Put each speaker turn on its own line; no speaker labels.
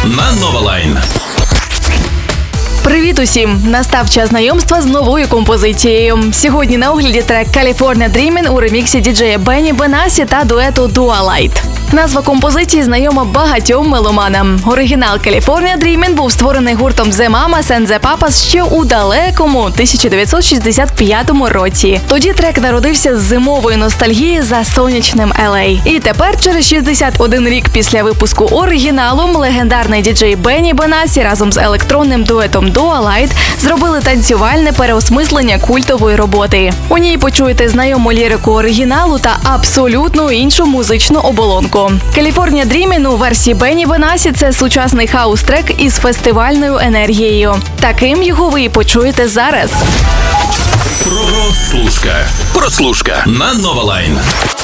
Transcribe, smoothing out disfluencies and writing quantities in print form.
на Новалайн.
Привіт усім! Настав час знайомства з новою композицією. Сьогодні на огляді трек «California Dreamin'» у реміксі діджея Бенні Бенасі та дуету Dua Light. Назва композиції знайома багатьом меломанам. Оригінал «California Dreamin' був створений гуртом The Mamas and the Papas ще у далекому 1965 році. Тоді трек народився з зимової ностальгії за сонячним LA. І тепер, через 61 рік після випуску оригіналу, легендарний діджей Бенні Бенасі разом з електронним дуетом Dua Light зробили танцювальне переосмислення культової роботи. У ній почуєте знайому лірику оригіналу та абсолютно іншу музичну оболонку. «California Dreamin' у версії Бенні Бенасі – це сучасний хаус-трек із фестивальною енергією. Таким його ви і почуєте зараз.
Прослушка на Новалайн.